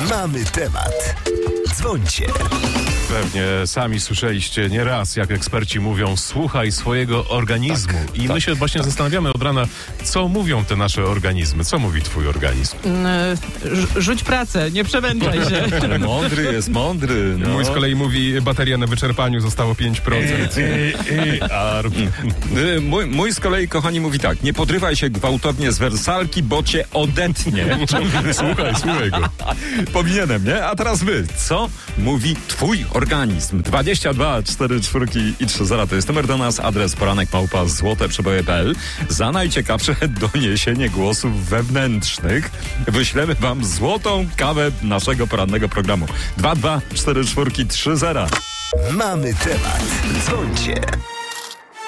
Mamy temat. Dzwońcie. Pewnie sami słyszeliście nieraz, jak eksperci mówią, słuchaj swojego organizmu. I my się właśnie zastanawiamy od rana, co mówią te nasze organizmy. Co mówi twój organizm? Rzuć pracę, nie przemęczaj się. Mądry jest, mądry. No. Mój z kolei mówi, bateria na wyczerpaniu zostało 5%. Mój z kolei, kochani, mówi tak: nie podrywaj się gwałtownie z wersalki, bo cię odetnie. Słuchaj go. Powinienem, nie? A teraz wy. Co mówi twój organizm? 22 44 i 30 to jest numer do nas. Adres poranek@złoteprzeboje.pl. Za najciekawsze doniesienie głosów wewnętrznych wyślemy wam złotą kawę naszego porannego programu. 22 44 30. Mamy temat. Dzwońcie.